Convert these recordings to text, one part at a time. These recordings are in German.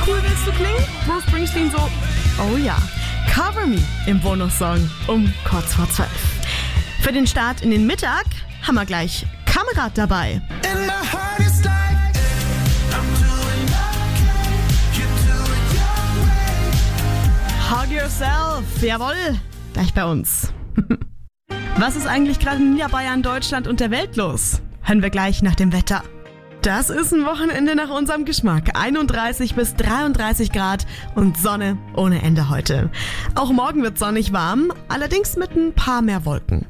cool willst du klingen? Bruce Springsteen so, oh ja, Cover Me im Bonussong um kurz vor 12. Für den Start in den Mittag haben wir gleich Kamerad dabei. Hug Yourself, jawohl, gleich bei uns. Was ist eigentlich gerade in Niederbayern, Deutschland und der Welt los? Hören wir gleich nach dem Wetter. Das ist ein Wochenende nach unserem Geschmack. 31 bis 33 Grad und Sonne ohne Ende heute. Auch morgen wird sonnig warm, allerdings mit ein paar mehr Wolken.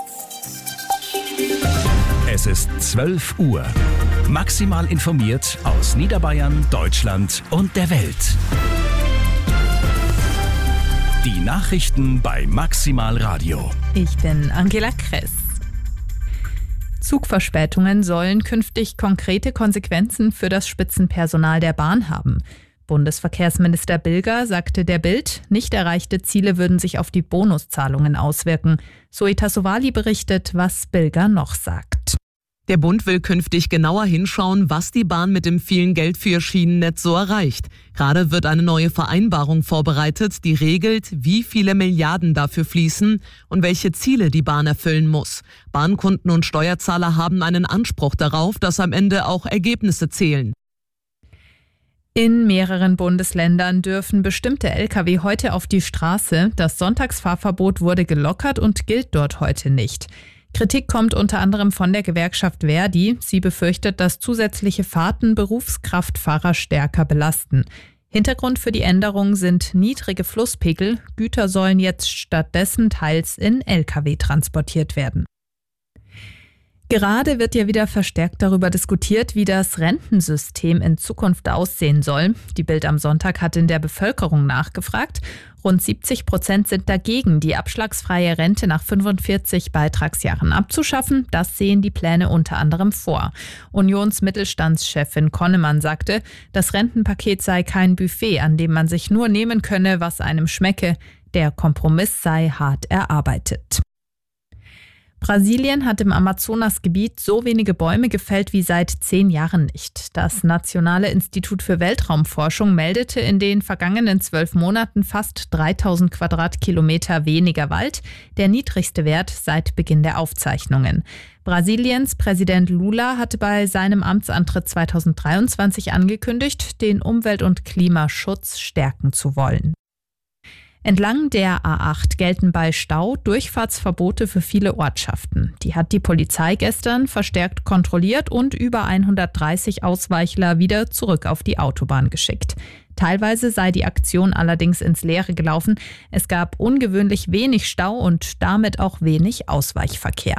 Es ist 12 Uhr. Maximal informiert aus Niederbayern, Deutschland und der Welt. Die Nachrichten bei Maximal Radio. Ich bin Angela Kress. Zugverspätungen sollen künftig konkrete Konsequenzen für das Spitzenpersonal der Bahn haben. Bundesverkehrsminister Bilger sagte der Bild, nicht erreichte Ziele würden sich auf die Bonuszahlungen auswirken. Zoe Tassovali berichtet, was Bilger noch sagt. Der Bund will künftig genauer hinschauen, was die Bahn mit dem vielen Geld für ihr Schienennetz so erreicht. Gerade wird eine neue Vereinbarung vorbereitet, die regelt, wie viele Milliarden dafür fließen und welche Ziele die Bahn erfüllen muss. Bahnkunden und Steuerzahler haben einen Anspruch darauf, dass am Ende auch Ergebnisse zählen. In mehreren Bundesländern dürfen bestimmte Lkw heute auf die Straße. Das Sonntagsfahrverbot wurde gelockert und gilt dort heute nicht. Kritik kommt unter anderem von der Gewerkschaft Verdi. Sie befürchtet, dass zusätzliche Fahrten Berufskraftfahrer stärker belasten. Hintergrund für die Änderung sind niedrige Flusspegel. Güter sollen jetzt stattdessen teils in Lkw transportiert werden. Gerade wird ja wieder verstärkt darüber diskutiert, wie das Rentensystem in Zukunft aussehen soll. Die Bild am Sonntag hat in der Bevölkerung nachgefragt. Rund 70% sind dagegen, die abschlagsfreie Rente nach 45 Beitragsjahren abzuschaffen. Das sehen die Pläne unter anderem vor. Unionsmittelstandschefin Konnemann sagte, das Rentenpaket sei kein Buffet, an dem man sich nur nehmen könne, was einem schmecke. Der Kompromiss sei hart erarbeitet. Brasilien hat im Amazonasgebiet so wenige Bäume gefällt wie seit 10 Jahren nicht. Das Nationale Institut für Weltraumforschung meldete in den vergangenen 12 Monaten fast 3000 Quadratkilometer weniger Wald, der niedrigste Wert seit Beginn der Aufzeichnungen. Brasiliens Präsident Lula hatte bei seinem Amtsantritt 2023 angekündigt, den Umwelt- und Klimaschutz stärken zu wollen. Entlang der A8 gelten bei Stau Durchfahrtsverbote für viele Ortschaften. Die hat die Polizei gestern verstärkt kontrolliert und über 130 Ausweichler wieder zurück auf die Autobahn geschickt. Teilweise sei die Aktion allerdings ins Leere gelaufen. Es gab ungewöhnlich wenig Stau und damit auch wenig Ausweichverkehr.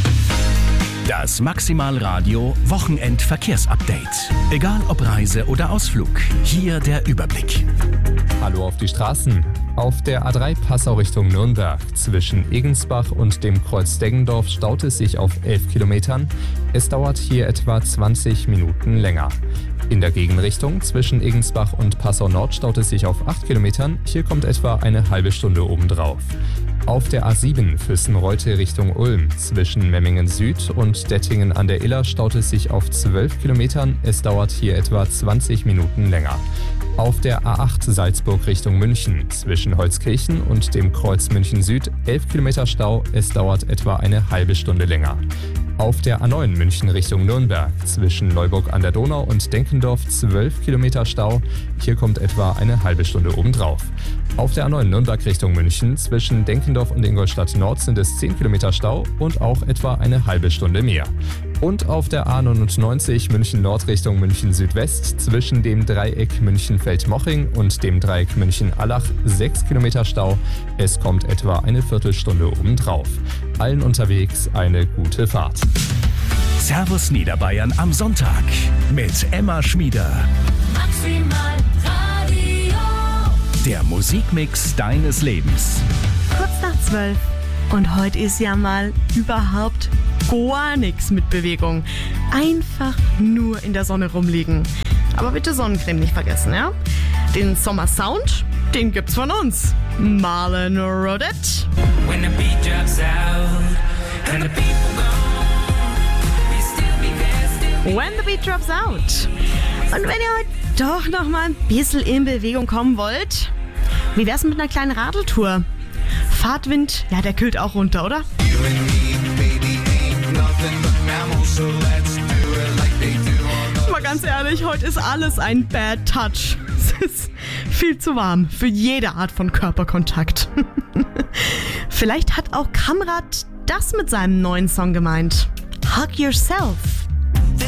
Das Maximal Radio Wochenendverkehrsupdate. Egal ob Reise oder Ausflug, hier der Überblick. Hallo auf die Straßen. Auf der A3 Passau Richtung Nürnberg zwischen Egensbach und dem Kreuz Deggendorf staut es sich auf 11 Kilometern. Es dauert hier etwa 20 Minuten länger. In der Gegenrichtung zwischen Egensbach und Passau Nord staut es sich auf 8 Kilometern. Hier kommt etwa eine halbe Stunde obendrauf. Auf der A7 Füssen-Reute Richtung Ulm zwischen Memmingen Süd und Dettingen an der Iller staut es sich auf 12 Kilometern. Es dauert hier etwa 20 Minuten länger. Auf der A8 Salzburg Richtung München zwischen Holzkirchen und dem Kreuz München Süd 11 Kilometer Stau. Es dauert etwa eine halbe Stunde länger. Auf der A9 München Richtung Nürnberg zwischen Neuburg an der Donau und Denkendorf 12 Kilometer Stau. Hier kommt etwa eine halbe Stunde obendrauf. Auf der A9 Nürnberg Richtung München zwischen Denkendorf und Ingolstadt Nord sind es 10 Kilometer Stau und auch etwa eine halbe Stunde mehr. Und auf der A99 München Nord Richtung München Südwest zwischen dem Dreieck München-Feldmoching und dem Dreieck München-Allach 6 Kilometer Stau. Es kommt etwa eine Viertelstunde obendrauf. Allen unterwegs eine gute Fahrt. Servus Niederbayern am Sonntag mit Emma Schmieder. Maximal Radio. Der Musikmix deines Lebens. Kurz nach 12 und heute ist ja mal überhaupt gar nichts mit Bewegung. Einfach nur in der Sonne rumliegen. Aber bitte Sonnencreme nicht vergessen, ja? Den Sommersound, den gibt's von uns. Marlon Rodette. When the beat drops out and the people gone, we still be there, still be When the Beat Drops Out. Und wenn ihr heute doch noch mal ein bisschen in Bewegung kommen wollt, wie wär's mit einer kleinen Radeltour? Fahrtwind, ja, der kühlt auch runter, oder? Mal ganz ehrlich, heute ist alles ein Bad Touch. Es ist viel zu warm für jede Art von Körperkontakt. Vielleicht hat auch Kamrat das mit seinem neuen Song gemeint. Hug Yourself.